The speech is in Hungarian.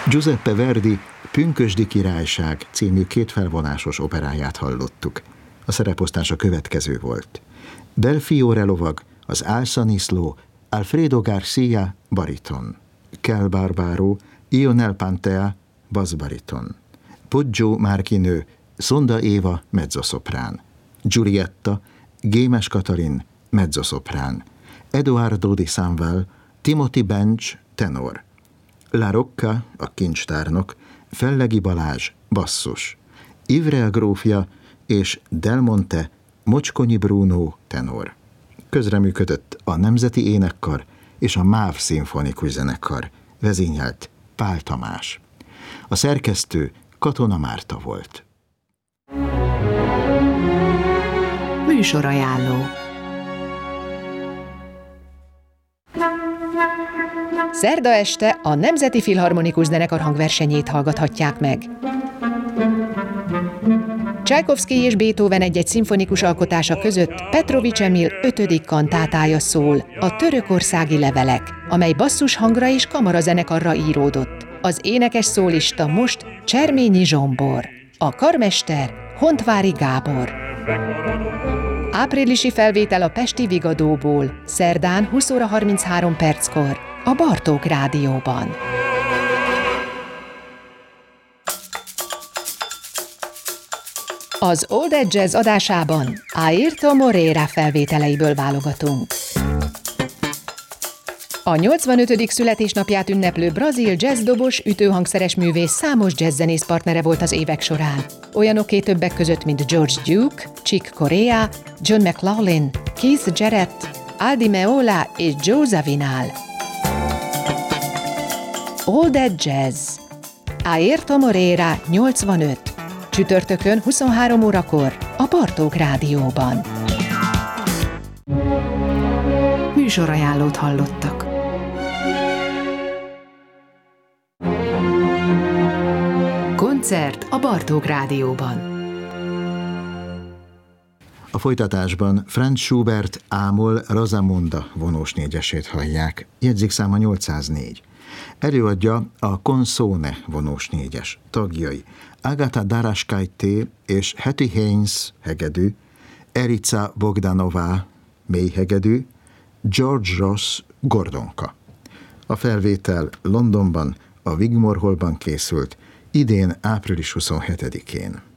Giuseppe Verdi Pünkösdi királyság című kétfelvonásos operáját hallottuk. A szereposztás a következő volt. Belfiore lovag, az Alsaniszló, Alfredo Garcia bariton, Kel Barbaro, Ionel Pantea basszbariton, Poggio Márkinő, Szonda Éva mezzoszoprán, Giulietta, Gémes Katalin mezzoszoprán, Eduardo di Sanval, Timothy Bench tenor, La Rocca, a kincstárnok, Fellegi Balázs basszus, Ivrel grófja és Del Monte, Mocskonyi Bruno tenor. Közreműködött a Nemzeti Énekkar és a MÁV szimfonikus zenekar, vezényelt Pál Tamás. A szerkesztő Katona Márta volt. Műsorajánló. Szerda este a Nemzeti Filharmonikus Zenekar hangversenyét hallgathatják meg. Csajkovszky és Beethoven egy-egy szimfonikus alkotása között Petrovics Emil 5. kantátája szól, a Törökországi levelek, amely basszus hangra és kamarazenekarra íródott. Az énekes szólista most Cserményi Zsombor, a karmester Hontvári Gábor. Áprilisi felvétel a pesti Vigadóból, szerdán 20:33 a Bartók Rádióban. Az Old Edge Jazz adásában Airto Moreira felvételeiből válogatunk. A 85. születésnapját ünneplő brazil jazzdobos, ütőhangszeres művész számos jazzzenész partnere volt az évek során. Olyanokké többek között, mint George Duke, Chick Corea, John McLaughlin, Keith Jarrett, Aldi Meola és Joe Zawinul. Old Edge Jazz. Airto Moreira 85. Csütörtökön 23 órakor a Bartók Rádióban. Műsorajánlót hallottak. Koncert a Bartók Rádióban. A folytatásban Franz Schubert Ámol Razamunda vonós négyesét hallják, jegyzékszáma 804. Előadja a Consone vonós négyes, tagjai Agata Daraskajté és Hattie Haynes hegedű, Erica Bogdanova mélyhegedű, George Ross gordonka. A felvétel Londonban, a Wigmore Hallban készült, idén április 27-én.